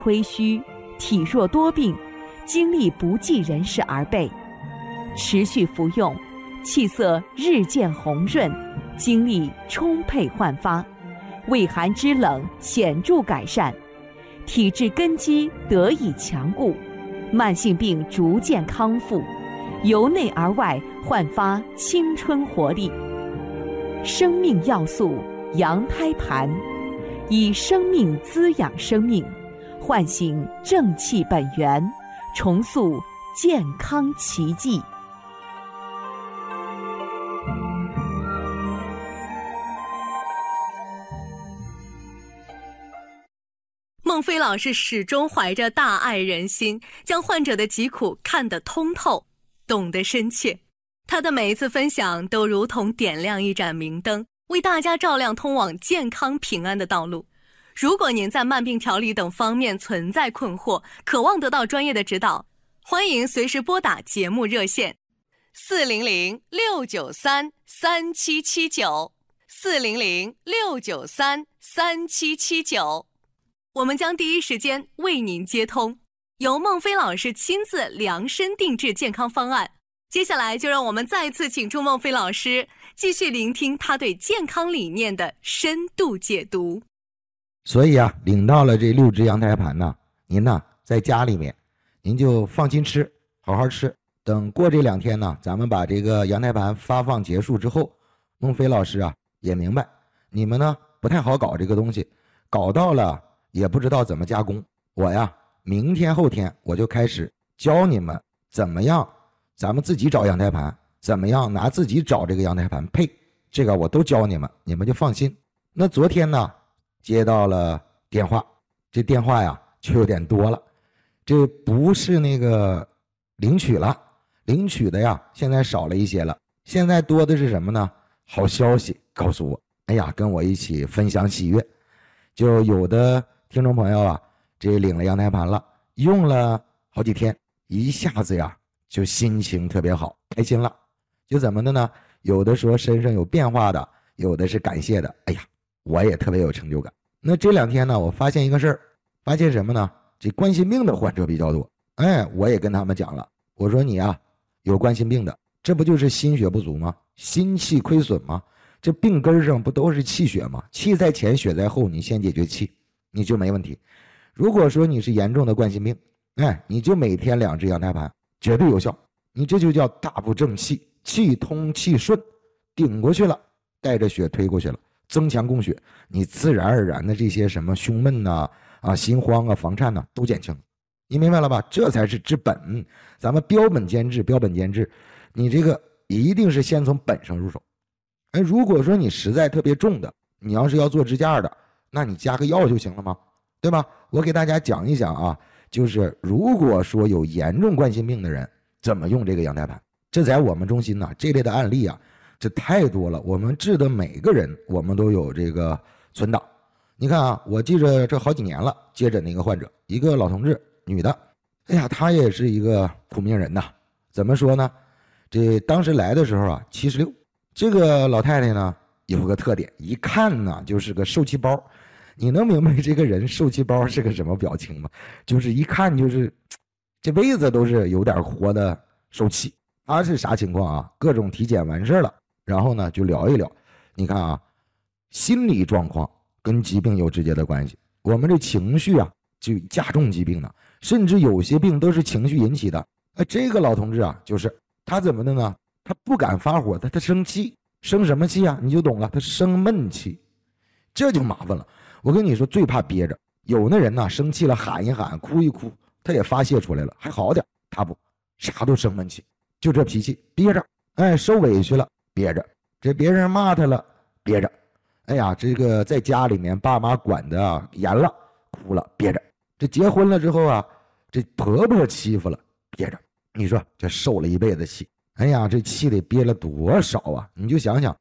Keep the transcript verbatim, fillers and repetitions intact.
亏虚，体弱多病，精力不济人事而备。持续服用，气色日渐红润，精力充沛焕发，胃寒肢冷显著改善，体质根基得以强固，慢性病逐渐康复，由内而外焕发青春活力。生命要素羊胎盘，以生命滋养生命，唤醒正气本源，重塑健康奇迹。 孟非老师始终怀着大爱人心，将患者的疾苦看得通透，懂得深切。他的每一次分享都如同点亮一盏明灯，为大家照亮通往健康平安的道路。如果您在慢病调理等方面存在困惑，渴望得到专业的指导，欢迎随时拨打节目热线四零零六九三三七七九 四零零六九三三七七九，我们将第一时间为您接通，由孟非老师亲自量身定制健康方案。接下来就让我们再次请出孟非老师，继续聆听他对健康理念的深度解读。 所以啊，领到了这六只羊胎盘呢，您呢在家里面，您就放心吃，好好吃。等过这两天呢，咱们把这个羊胎盘发放结束之后，孟非老师啊也明白，你们呢不太好搞这个东西，搞到了也不知道怎么加工。我呀，明天后天我就开始教你们怎么样。咱们自己找羊胎盘，怎么样拿自己找这个羊胎盘配，这个我都教你们，你们就放心。那昨天呢，接到了电话，这电话呀就有点多了，这不是那个领取了，领取的呀现在少了一些了，现在多的是什么呢？好消息告诉我，哎呀，跟我一起分享喜悦。就有的听众朋友啊，这领了羊胎盘了，用了好几天，一下子呀就心情特别好，开心了。就怎么的呢？有的说身上有变化的，有的是感谢的。哎呀，我也特别有成就感。那这两天呢，我发现一个事儿，发现什么呢？这冠心病的患者比较多。哎，我也跟他们讲了，我说你啊，有冠心病的，这不就是心血不足吗？心气亏损吗？这病根上不都是气血吗？气在前，血在后，你先解决气，你就没问题。如果说你是严重的冠心病，哎，你就每天两只羊胎盘。绝对有效，你这就叫大部正气，气通气顺，顶过去了，带着血推过去了，增强供血，你自然而然的这些什么胸闷呐、啊、心慌啊、房颤呐、啊、都减轻了。你明白了吧？这才是治本，咱们标本兼治，标本兼治，你这个一定是先从本上入手。哎，如果说你实在特别重的，你要是要做支架的，那你加个药就行了吗？对吧？我给大家讲一讲啊。就是如果说有严重冠心病的人怎么用这个羊胎盘，这在我们中心呢这类的案例啊，这太多了，我们治的每个人我们都有这个存档。你看啊，我记着这好几年了，接诊那个患者，一个老同志，女的，哎呀，她也是一个苦命人呐。怎么说呢？这当时来的时候啊，七十六，这个老太太呢有个特点，一看呢就是个受气包。你能明白这个人受气包是个什么表情吗？就是一看就是这辈子都是有点活的受气。他是啥情况啊？各种体检完事了，然后呢就聊一聊。你看啊，心理状况跟疾病有直接的关系。我们这情绪啊就加重疾病的，甚至有些病都是情绪引起的。哎，这个老同志啊，就是他怎么的呢？他不敢发火，他他生气，生什么气啊？你就懂了，他生闷气，这就麻烦了。我跟你说，最怕憋着。有的人呢，生气了喊一喊，哭一哭，他也发泄出来了，还好点。他不，啥都生闷气，就这脾气，憋着。哎，受委屈了，憋着。这别人骂他了，憋着。哎呀，这个在家里面爸妈管的啊严了，哭了，憋着。这结婚了之后啊，这婆婆欺负了，憋着。你说这受了一辈子气，哎呀，这气得憋了多少啊？你就想想，